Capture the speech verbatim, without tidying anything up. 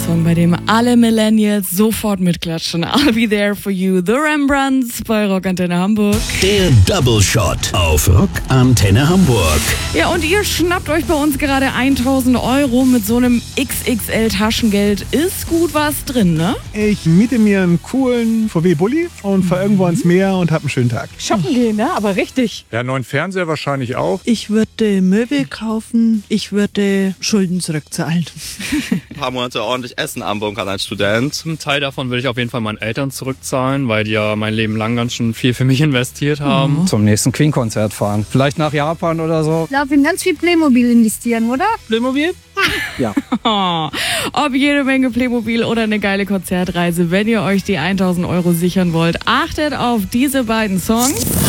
Song, bei dem alle Millennials sofort mitklatschen. I'll be there for you. The Rembrandts bei Rockantenne Hamburg. Der Double Shot auf Rockantenne Hamburg. Ja, und ihr schnappt euch bei uns gerade tausend Euro mit so einem X X L-Taschengeld. Ist gut was drin, ne? Ich miete mir einen coolen V W-Bulli und fahre irgendwo ans Meer und hab einen schönen Tag. Shoppen gehen, ne? Aber richtig. Ja, neuen Fernseher wahrscheinlich auch. Ich würde Möbel kaufen. Ich würde Schulden zurückzahlen. Ein paar Monate ordentlich Essen anbunkern als Student. Ein Teil davon will ich auf jeden Fall meinen Eltern zurückzahlen, weil die ja mein Leben lang ganz schön viel für mich investiert haben. Mhm. Zum nächsten Queen-Konzert fahren. Vielleicht nach Japan oder so. Ich glaube, in ganz viel Playmobil investieren, oder? Playmobil? Ja. Ob jede Menge Playmobil oder eine geile Konzertreise, wenn ihr euch die tausend Euro sichern wollt, achtet auf diese beiden Songs.